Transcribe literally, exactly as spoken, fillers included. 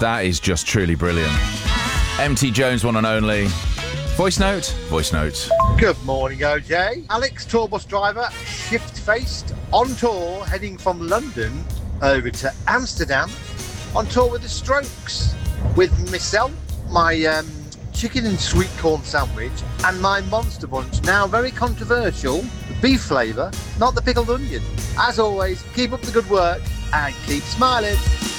That is just truly brilliant. M T Jones, one and only. Voice note? Voice note. Good morning, O J. Alex, tour bus driver, shift-faced, on tour, heading from London over to Amsterdam, on tour with the Strokes, with myself, my um, chicken and sweet corn sandwich, and my Monster Bunch, now very controversial, the beef flavour, not the pickled onion. As always, keep up the good work and keep smiling.